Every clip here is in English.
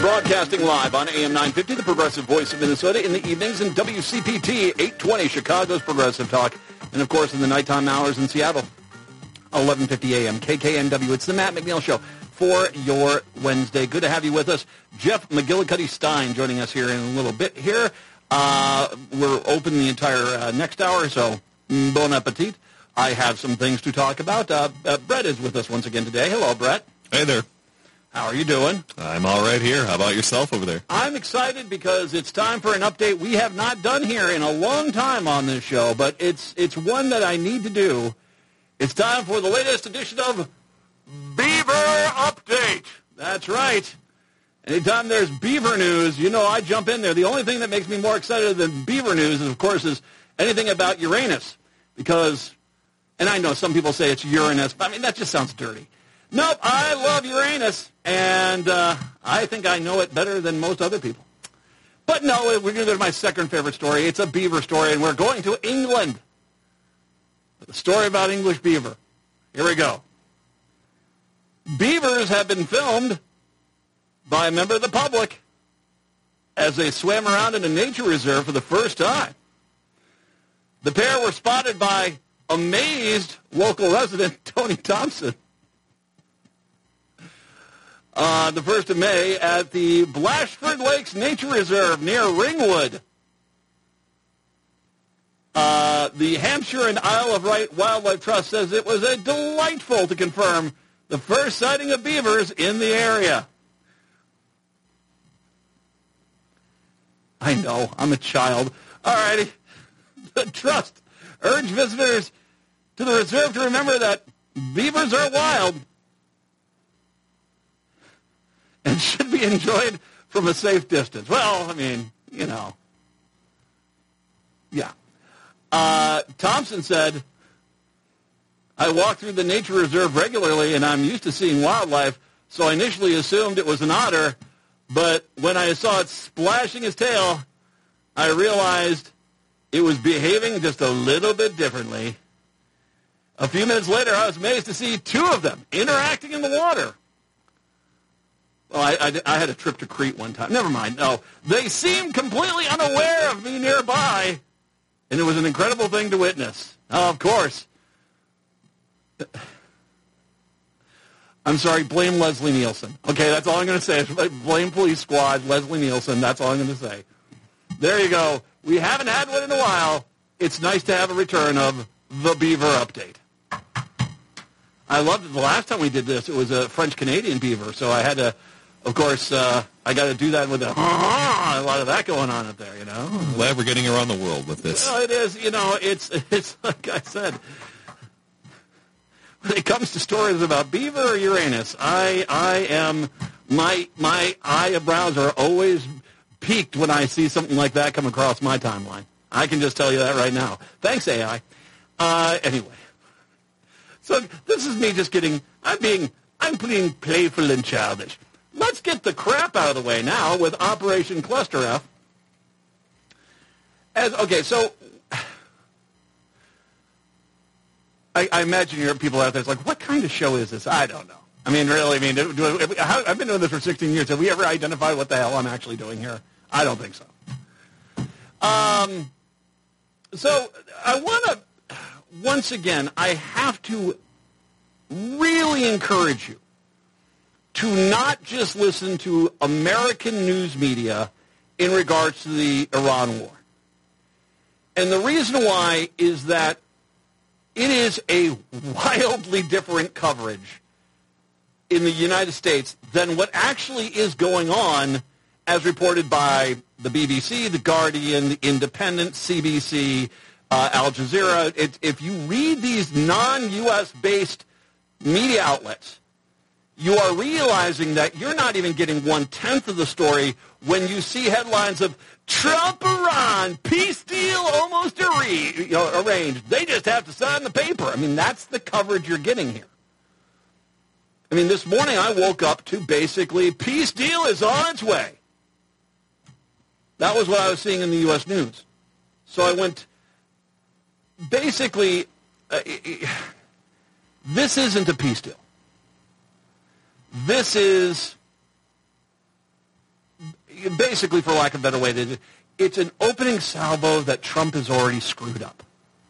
Broadcasting live on AM 950, the Progressive Voice of Minnesota, in the evenings, and WCPT 820, Chicago's Progressive Talk, and of course in the nighttime hours in Seattle, 1150 AM, KKNW. It's the Matt McNeil Show for your Wednesday. Good to have you with us. Jeff McGillicuddy-Stein joining us here in a little bit here. We're open the entire next hour, so bon appetit. I have some things to talk about. Brett is with us once again today. Hello, Brett. Hey there. How are you doing? I'm all right here. How about yourself over there? I'm excited because it's time for an update we have not done here in a long time on this show, but it's one that I need to do. It's time for the latest edition of Beaver Update. That's right. Anytime there's Beaver news, you know I jump in there. The only thing that makes me more excited than Beaver news, of course, is anything about Uranus. Because, and I know some people say it's Uranus, but I mean, that just sounds dirty. Nope, I love Uranus, and I think I know it better than most other people. But no, we're going to go to my second favorite story. It's a beaver story, and we're going to England. The story about English beaver. Here we go. Beavers have been filmed by a member of the public as they swam around in a nature reserve for the first time. The pair were spotted by amazed local resident Tony Thompson. The 1st of May at the Blashford Lakes Nature Reserve near Ringwood. The Hampshire and Isle of Wight Wildlife Trust says it was delightful to confirm the first sighting of beavers in the area. I know, I'm a child. All righty. The trust urged visitors to the reserve to remember that beavers are wild and should be enjoyed from a safe distance. Well, I mean, you know. Yeah. Thompson said, I walk through the nature reserve regularly, and I'm used to seeing wildlife, so I initially assumed it was an otter, but when I saw it splashing its tail, I realized it was behaving just a little bit differently. A few minutes later, I was amazed to see two of them interacting in the water. Well, I had a trip to Crete one time. Never mind. No, they seemed completely unaware of me nearby, and it was an incredible thing to witness. Of course. I'm sorry, blame Leslie Nielsen. Okay, that's all I'm going to say. Blame Police Squad, Leslie Nielsen. That's all I'm going to say. There you go. We haven't had one in a while. It's nice to have a return of the Beaver Update. I loved it. The last time we did this, it was a French-Canadian beaver, so I had to, of course, I got to do that with a lot of that going on up there, you know. I'm glad we're getting around the world with this. Well, it is, you know, it's like I said, when it comes to stories about beaver or Uranus, my eyebrows are always peaked when I see something like that come across my timeline. I can just tell you that right now. Thanks, AI. Anyway. So this is me just I'm being playful and childish. Let's get the crap out of the way now with Operation Cluster F. So I imagine your people out there, it's like, what kind of show is this? I don't know. I mean, really, I've been doing this for 16 years. Have we ever identified what the hell I'm actually doing here? I don't think so. So I want to, once again, I have to really encourage you to not just listen to American news media in regards to the Iran war. And the reason why is that it is a wildly different coverage in the United States than what actually is going on as reported by the BBC, The Guardian, The Independent, CBC, Al Jazeera. If you read these non-U.S. based media outlets, you are realizing that you're not even getting 1/10 of the story when you see headlines of Trump-Iran, peace deal almost arranged. They just have to sign the paper. I mean, that's the coverage you're getting here. I mean, this morning I woke up to basically peace deal is on its way. That was what I was seeing in the U.S. news. So I went, basically, this isn't a peace deal. This is basically, for lack of a better way, it's an opening salvo that Trump has already screwed up.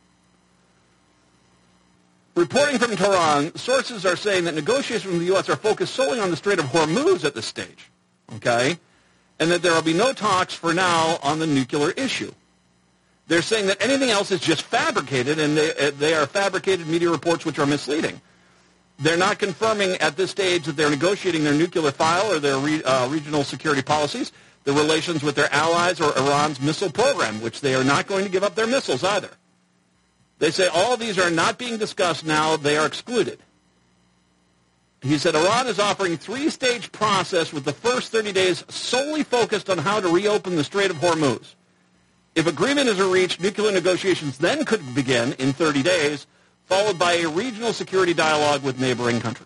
Reporting from Tehran, sources are saying that negotiations from the U.S. are focused solely on the Strait of Hormuz at this stage, okay, and that there will be no talks for now on the nuclear issue. They're saying that anything else is just fabricated, and they are fabricated media reports which are misleading. They're not confirming at this stage that they're negotiating their nuclear file or their regional security policies, the relations with their allies, or Iran's missile program, which they are not going to give up their missiles either. They say all of these are not being discussed now. They are excluded. He said Iran is offering a 3-stage process with the first 30 days solely focused on how to reopen the Strait of Hormuz. If agreement is reached, nuclear negotiations then could begin in 30 days, followed by a regional security dialogue with neighboring countries.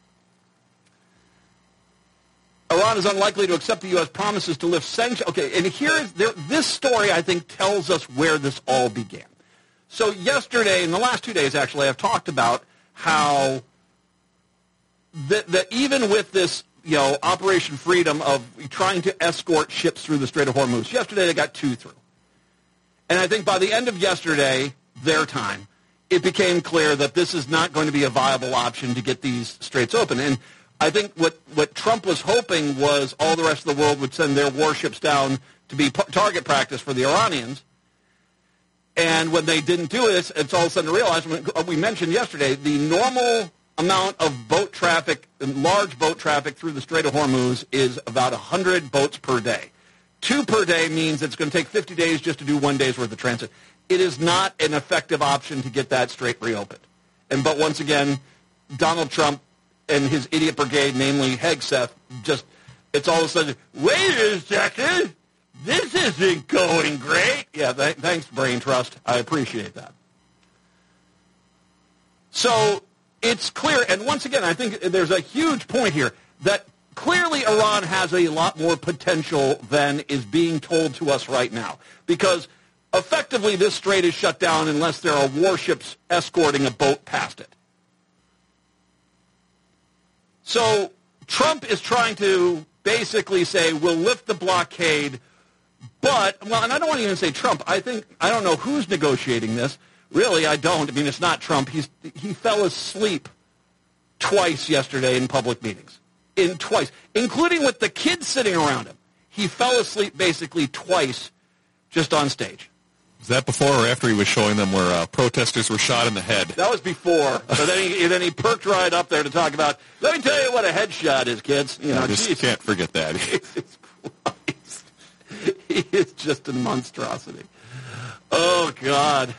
Iran is unlikely to accept the U.S. promises to lift sanctions. Okay, and this story, I think, tells us where this all began. So yesterday, in the last 2 days, actually, I've talked about how that even with this, Operation Freedom of trying to escort ships through the Strait of Hormuz, yesterday they got 2 through. And I think by the end of yesterday, their time, it became clear that this is not going to be a viable option to get these straits open. And I think what Trump was hoping was all the rest of the world would send their warships down to be target practice for the Iranians. And when they didn't do this, it's all of a sudden realized, we mentioned yesterday, the normal amount of boat traffic, large boat traffic through the Strait of Hormuz is about 100 boats per day. 2 per day means it's going to take 50 days just to do 1 day's worth of transit. It is not an effective option to get that strait reopened. But once again, Donald Trump and his idiot brigade, namely Hegseth, it's all of a sudden, wait a second, this isn't going great. Yeah, thanks, Brain Trust. I appreciate that. So it's clear, and once again, I think there's a huge point here, that clearly Iran has a lot more potential than is being told to us right now, because effectively this strait is shut down unless there are warships escorting a boat past it. So Trump is trying to basically say, we'll lift the blockade, but, and I don't want to even say Trump. I don't know who's negotiating this. Really, I don't. I mean, it's not Trump. He fell asleep twice yesterday in public meetings. Twice, including with the kids sitting around him. He fell asleep basically twice just on stage. Was that before or after he was showing them where protesters were shot in the head? That was before. But then he perked right up there to talk about, let me tell you what a headshot is, kids. I just can't forget that. Jesus Christ. He is just a monstrosity. Oh, God.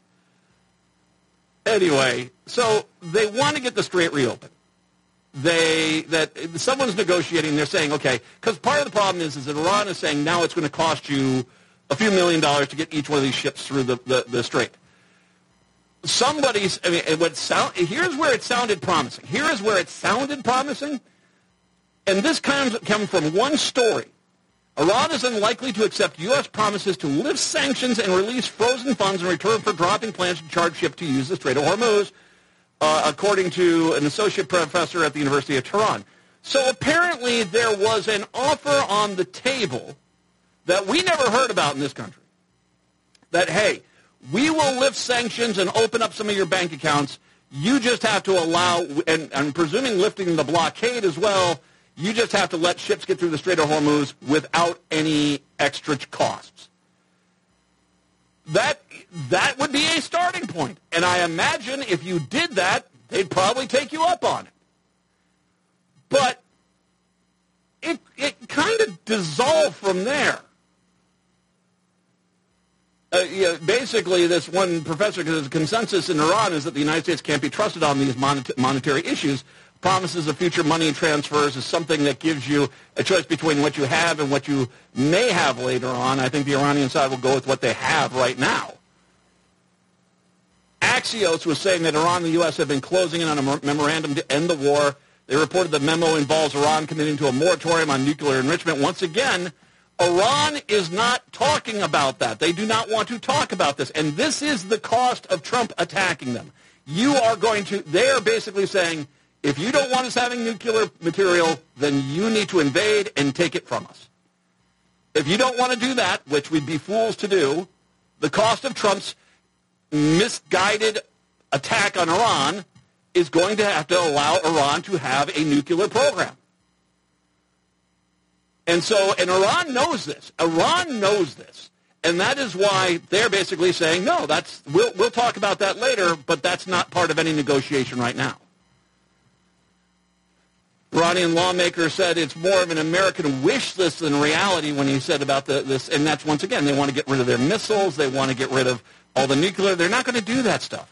Anyway, so they want to get the strait reopened. Someone's negotiating, they're saying, okay, because part of the problem is that Iran is saying now it's going to cost you a few $1 million to get each one of these ships through the strait. Here's where it sounded promising. Here is where it sounded promising, and this comes from one story. Iran is unlikely to accept U.S. promises to lift sanctions and release frozen funds in return for dropping plans to charge ships to use the Strait of Hormuz, according to an associate professor at the University of Tehran. So apparently there was an offer on the table that we never heard about in this country. That, hey, we will lift sanctions and open up some of your bank accounts. You just have to allow, and I'm presuming lifting the blockade as well, you just have to let ships get through the Strait of Hormuz without any extra costs. That would be a starting point. And I imagine if you did that, they'd probably take you up on it. But it kind of dissolved from there. Basically, this one professor, because the consensus in Iran is that the United States can't be trusted on these monetary issues. Promises of future money transfers is something that gives you a choice between what you have and what you may have later on. I think the Iranian side will go with what they have right now. Axios was saying that Iran and the U.S. have been closing in on a memorandum to end the war. They reported the memo involves Iran committing to a moratorium on nuclear enrichment. Once again, Iran is not talking about that. They do not want to talk about this. And this is the cost of Trump attacking them. They are basically saying, if you don't want us having nuclear material, then you need to invade and take it from us. if you don't want to do that, which we'd be fools to do, the cost of Trump's misguided attack on Iran is going to have to allow Iran to have a nuclear program. And Iran knows this. Iran knows this. And that is why they're basically saying, no, we'll talk about that later, but that's not part of any negotiation right now. Iranian lawmaker said it's more of an American wish list than reality when he said about this. And that's, once again, they want to get rid of their missiles. They want to get rid of all the nuclear. They're not going to do that stuff.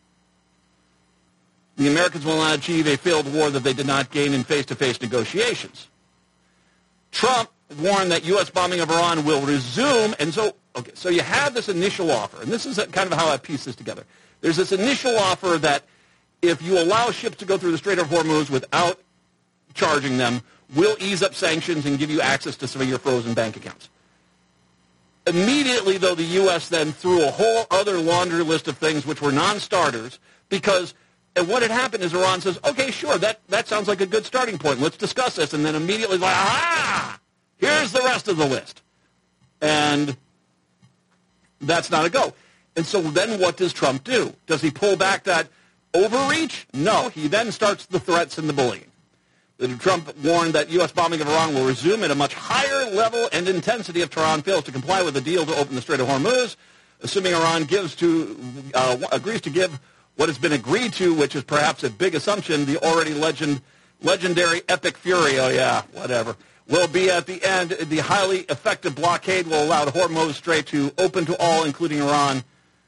The Americans will not achieve a failed war that they did not gain in face-to-face negotiations. Trump warned that U.S. bombing of Iran will resume. And so you have this initial offer. And this is kind of how I piece this together. There's this initial offer that if you allow ships to go through the Strait of Hormuz without charging them, we'll ease up sanctions and give you access to some of your frozen bank accounts. Immediately, though, the U.S. then threw a whole other laundry list of things which were non-starters because and what had happened is Iran says, okay, sure, that sounds like a good starting point. Let's discuss this. And then immediately like, aha, here's the rest of the list. And that's not a go. And so then what does Trump do? Does he pull back that overreach? No. He then starts the threats and the bullying. Trump warned that U.S. bombing of Iran will resume at a much higher level and intensity if Tehran fails to comply with the deal to open the Strait of Hormuz, assuming Iran agrees to give what has been agreed to, which is perhaps a big assumption, the already legendary epic fury, will be at the end. The highly effective blockade will allow the Hormuz Strait to open to all, including Iran.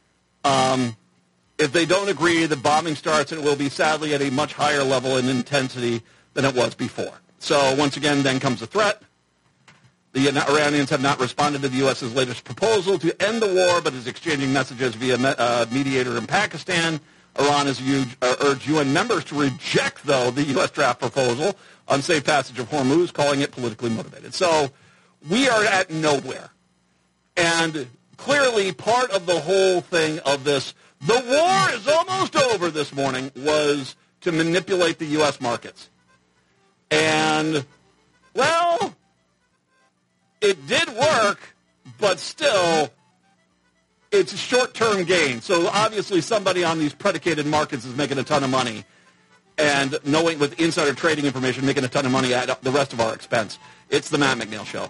If they don't agree, the bombing starts, and it will be, sadly, at a much higher level and intensity than it was before. So once again, then comes the threat. The Iranians have not responded to the U.S.'s latest proposal to end the war, but is exchanging messages via mediator in Pakistan. Iran has urged UN members to reject, though, the U.S. draft proposal on safe passage of Hormuz, calling it politically motivated. So we are at nowhere. And clearly part of the whole thing of this, the war is almost over this morning, was to manipulate the U.S. markets. And, well, it did work, but still, it's a short-term gain. So obviously somebody on these predicated markets is making a ton of money, and knowing with insider trading information, making a ton of money at the rest of our expense. It's the Matt McNeil Show.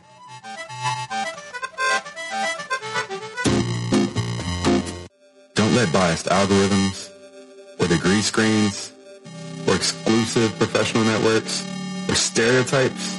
Don't let biased algorithms or degree screens or exclusive professional networks or stereotypes,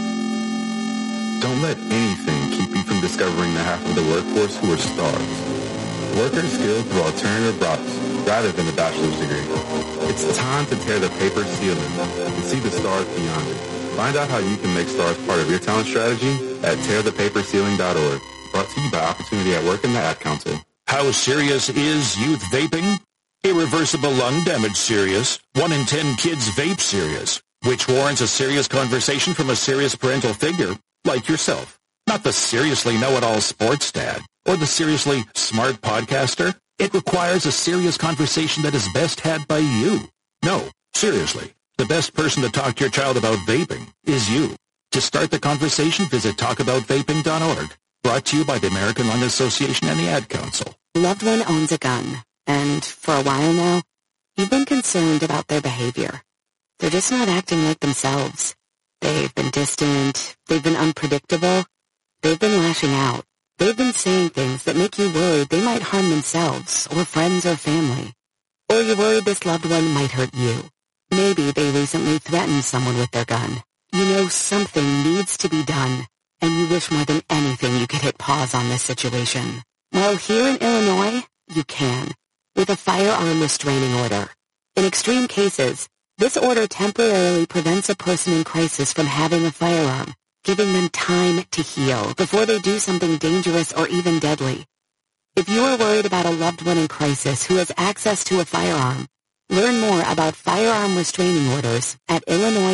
don't let anything keep you from discovering the half of the workforce who are stars. Workers skilled through alternative routes rather than a bachelor's degree. It's time to tear the paper ceiling and see the stars beyond it. Find out how you can make stars part of your talent strategy at tearthepaperceiling.org. Brought to you by Opportunity at Work and the Ad Council. How serious is youth vaping? Irreversible lung damage serious. 1 in 10 kids vape serious, which warrants a serious conversation from a serious parental figure like yourself. Not the seriously know-it-all sports dad or the seriously smart podcaster. It requires a serious conversation that is best had by you. No, seriously, the best person to talk to your child about vaping is you. To start the conversation, visit talkaboutvaping.org. Brought to you by the American Lung Association and the Ad Council. Loved one owns a gun, and for a while now, you've been concerned about their behavior. They're just not acting like themselves. They've been distant, they've been unpredictable, they've been lashing out. They've been saying things that make you worried they might harm themselves or friends or family. Or you're worried this loved one might hurt you. Maybe they recently threatened someone with their gun. You know something needs to be done, and you wish more than anything you could hit pause on this situation. Well, here in Illinois, you can, with a firearm restraining order. In extreme cases, this order temporarily prevents a person in crisis from having a firearm, giving them time to heal before they do something dangerous or even deadly. If you are worried about a loved one in crisis who has access to a firearm, learn more about firearm restraining orders at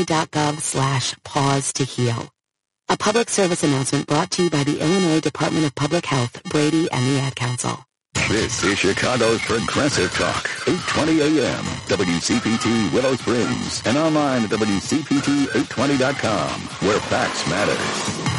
illinois.gov/pause to heal. A public service announcement brought to you by the Illinois Department of Public Health, Brady, and the Ad Councel. This is Chicago's Progressive Talk, 820 AM, WCPT Willow Springs, and online at WCPT820.com, where facts matter.